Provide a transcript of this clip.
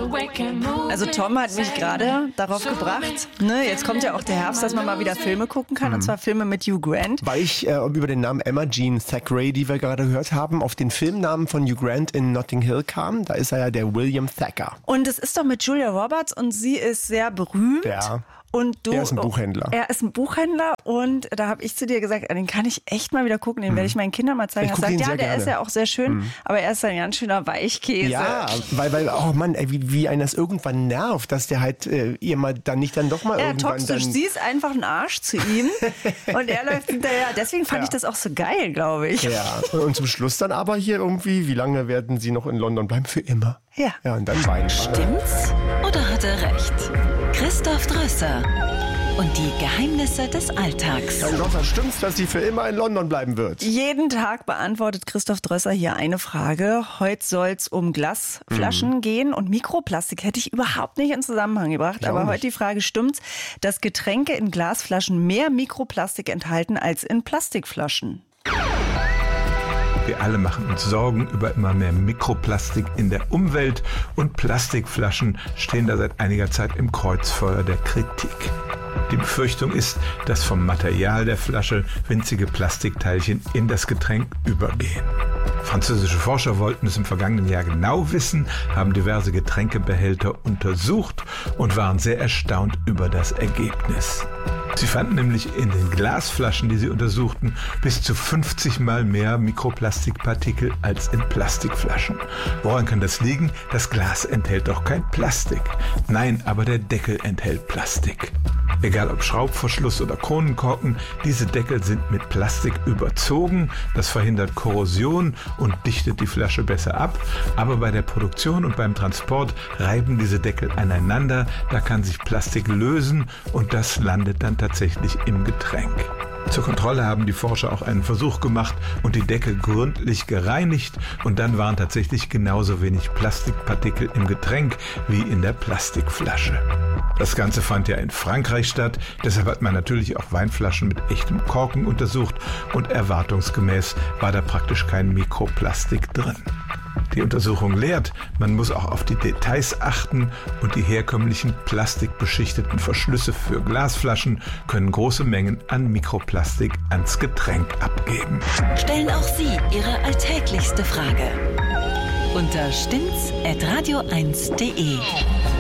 Also Tom hat mich gerade darauf gebracht, ne, jetzt kommt ja auch der Herbst, dass man mal wieder Filme gucken kann, und zwar Filme mit Hugh Grant. Weil ich über den Namen Emma Jean Thackeray, die wir gerade gehört haben, auf den Filmnamen von Hugh Grant in Notting Hill kam. Da ist er ja der William Thacker. Und es ist doch mit Julia Roberts und sie ist sehr berühmt. Ja. Und Er ist ein Buchhändler. Er ist ein Buchhändler und da habe ich zu dir gesagt, den kann ich echt mal wieder gucken, den werde ich meinen Kindern mal zeigen. Ich Er gucke sagt, ihn ja, sehr der gerne. ist ja auch sehr schön, aber er ist ein ganz schöner Weichkäse. Ja, weil oh Mann, ey, wie einen das irgendwann nervt, dass der halt ihr mal dann doch mal Ja, irgendwann toxisch. Sie ist einfach ein Arsch zu ihm und er läuft hinterher. Deswegen fand ich das auch so geil, glaube ich. Ja, und zum Schluss dann aber hier irgendwie, wie lange werden sie noch in London bleiben? Für immer. Ja. Ja, und dann weinen. Stimmt's oder hat er recht? Christoph Drösser und die Geheimnisse des Alltags. Kein Gott, stimmt's, dass sie für immer in London bleiben wird? Jeden Tag beantwortet Christoph Drösser hier eine Frage. Heute soll es um Glasflaschen gehen und Mikroplastik hätte ich überhaupt nicht in Zusammenhang gebracht. Ich auch Aber nicht. heute die Frage, stimmt's, dass Getränke in Glasflaschen mehr Mikroplastik enthalten als in Plastikflaschen? Wir alle machen uns Sorgen über immer mehr Mikroplastik in der Umwelt und Plastikflaschen stehen da seit einiger Zeit im Kreuzfeuer der Kritik. Die Befürchtung ist, dass vom Material der Flasche winzige Plastikteilchen in das Getränk übergehen. Französische Forscher wollten es im vergangenen Jahr genau wissen, haben diverse Getränkebehälter untersucht und waren sehr erstaunt über das Ergebnis. Sie fanden nämlich in den Glasflaschen, die sie untersuchten, bis zu 50 Mal mehr Mikroplastikpartikel als in Plastikflaschen. Woran kann das liegen? Das Glas enthält doch kein Plastik. Nein, aber der Deckel enthält Plastik. Egal ob Schraubverschluss oder Kronenkorken, diese Deckel sind mit Plastik überzogen. Das verhindert Korrosion und dichtet die Flasche besser ab. Aber bei der Produktion und beim Transport reiben diese Deckel aneinander. Da kann sich Plastik lösen und das landet dann tatsächlich im Getränk. Zur Kontrolle haben die Forscher auch einen Versuch gemacht und die Deckel gründlich gereinigt und dann waren tatsächlich genauso wenig Plastikpartikel im Getränk wie in der Plastikflasche. Das Ganze fand ja in Frankreich statt, deshalb hat man natürlich auch Weinflaschen mit echtem Korken untersucht und erwartungsgemäß war da praktisch kein Mikroplastik drin. Die Untersuchung lehrt, man muss auch auf die Details achten und die herkömmlichen plastikbeschichteten Verschlüsse für Glasflaschen können große Mengen an Mikroplastik ans Getränk abgeben. Stellen auch Sie Ihre alltäglichste Frage unter stimmt's@radio1.de.